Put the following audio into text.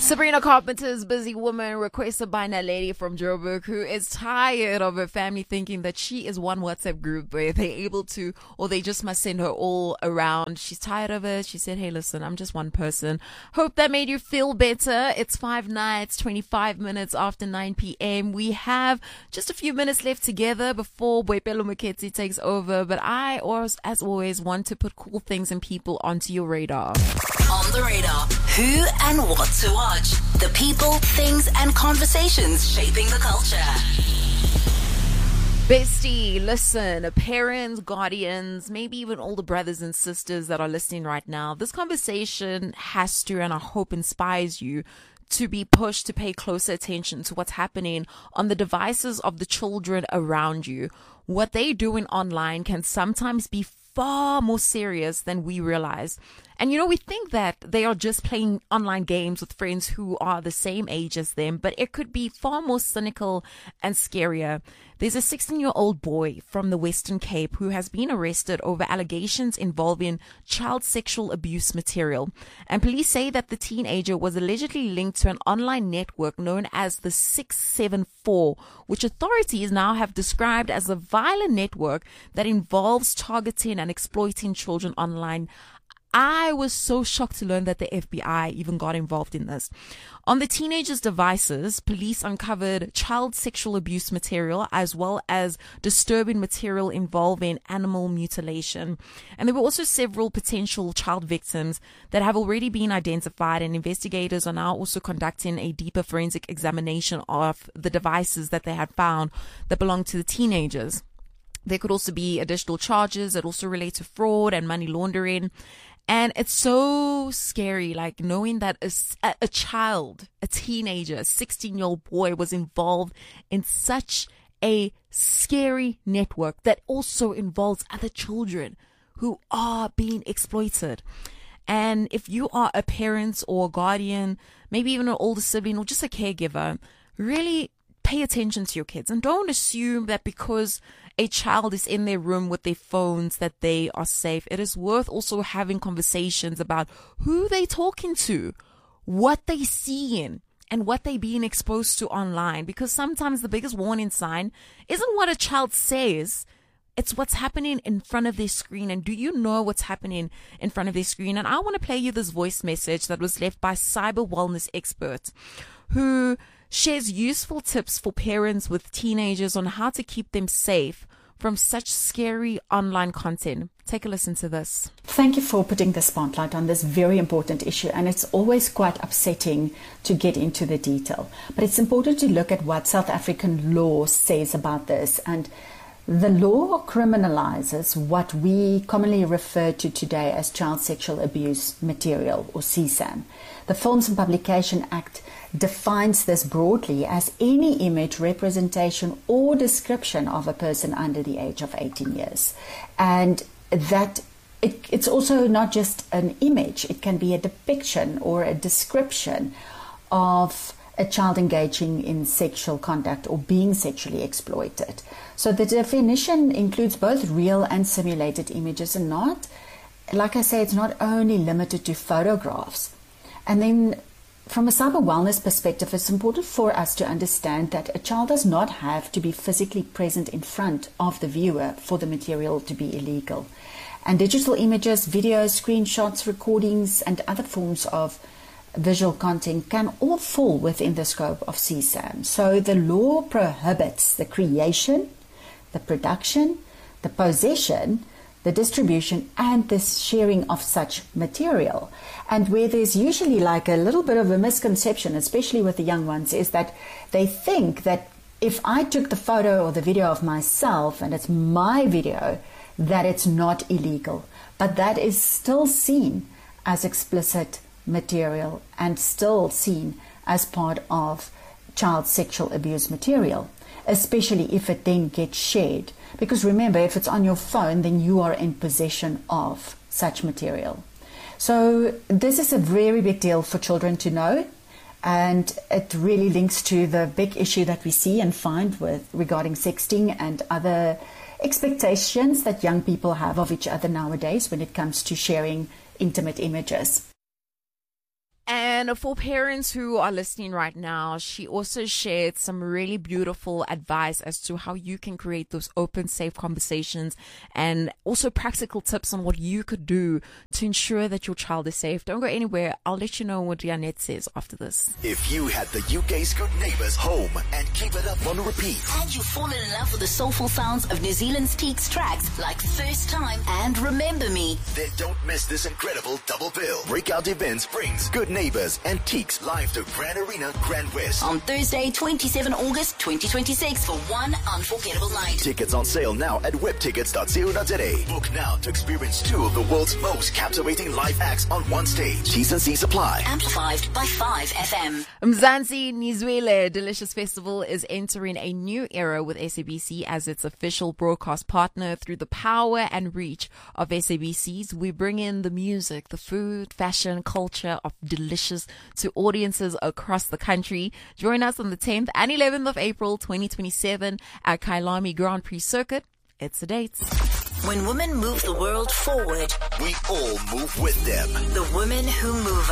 Sabrina Carpenter's Busy Woman, requested by Naledi from Joburg, who is tired of her family thinking that she is one WhatsApp group where they're able to, or they just must send her all around. She's tired of it. She said, hey, listen, I'm just one person. Hope that made you feel better. It's 5 nights, 25 minutes after 9 p.m. We have just a few minutes left together before Boipelo Moketsi takes over, but I, as always, want to put cool things and people onto your radar. On the radar, who and what to watch. The people, things, and conversations shaping the culture. Bestie, listen, parents, guardians, maybe even older brothers and sisters that are listening right now. This conversation has to, and I hope inspires you to be pushed to pay closer attention to what's happening on the devices of the children around you. What they're doing online can sometimes be far more serious than we realize. And we think that they are just playing online games with friends who are the same age as them, but it could be far more cynical and scarier. There's a 16-year-old boy from the Western Cape who has been arrested over allegations involving child sexual abuse material. And police say that the teenager was allegedly linked to an online network known as the 674, which authorities now have described as a violent network that involves targeting and exploiting children online. I was so shocked to learn that the FBI even got involved in this. On the teenagers' devices, police uncovered child sexual abuse material as well as disturbing material involving animal mutilation. And there were also several potential child victims that have already been identified, and investigators are now also conducting a deeper forensic examination of the devices that they had found that belonged to the teenagers. There could also be additional charges that also relate to fraud and money laundering. And it's so scary, like knowing that a child, a teenager, a 16-year-old boy was involved in such a scary network that also involves other children who are being exploited. And if you are a parent or a guardian, maybe even an older sibling or just a caregiver, really pay attention to your kids and don't assume that because a child is in their room with their phones that they are safe. It is worth also having conversations about who they're talking to, what they're seeing, and what they're being exposed to online. Because sometimes the biggest warning sign isn't what a child says, it's what's happening in front of their screen. And do you know what's happening in front of their screen? And I want to play you this voice message that was left by cyber wellness expert who shares useful tips for parents with teenagers on how to keep them safe from such scary online content. Take a listen to this. Thank you for putting the spotlight on this very important issue, and it's always quite upsetting to get into the detail. But it's important to look at what South African law says about this. And the law criminalizes what we commonly refer to today as child sexual abuse material, or CSAM. The Films and Publication Act defines this broadly as any image, representation, or description of a person under the age of 18 years. And that it's also not just an image, it can be a depiction or a description of a child engaging in sexual conduct or being sexually exploited. So the definition includes both real and simulated images, and not, like I say, it's not only limited to photographs. And then from a cyber wellness perspective, it's important for us to understand that a child does not have to be physically present in front of the viewer for the material to be illegal. And digital images, videos, screenshots, recordings, and other forms of visual content can all fall within the scope of CSAM. So the law prohibits the creation, the production, the possession, the distribution, and the sharing of such material. And where there's usually like a little bit of a misconception, especially with the young ones, is that they think that if I took the photo or the video of myself and it's my video, that it's not illegal. But that is still seen as explicit material and still seen as part of child sexual abuse material, especially if it then gets shared. Because remember, if it's on your phone, then you are in possession of such material. So this is a very big deal for children to know, and it really links to the big issue that we see and find with regarding sexting and other expectations that young people have of each other nowadays when it comes to sharing intimate images. And And for parents who are listening right now, she also shared some really beautiful advice as to how you can create those open, safe conversations, and also practical tips on what you could do to ensure that your child is safe. Don't go anywhere. I'll let you know what Janet says after this. If you had the UK's Good Neighbours home and keep it up on repeat, and you've fallen in love with the soulful sounds of New Zealand's Teaks tracks like First Time and Remember Me, then don't miss this incredible double bill. Breakout Events brings Good Neighbours and Teaks live to Grand Arena, Grand West on Thursday, 27 August 2026 for one unforgettable night. Tickets on sale now at webtickets.co.za. Book now to experience two of the world's most captivating live acts on one stage. T's and C's apply. Amplified by 5FM. Mzansi Nizwele Delicious Festival is entering a new era with SABC as its official broadcast partner. Through the power and reach of SABC's, we bring in the music, the food, fashion, culture of delicious to audiences across the country. Join us on the 10th and 11th of April 2027 at Kailami Grand Prix Circuit. It's the dates. When women move the world forward, we all move with them. The women who move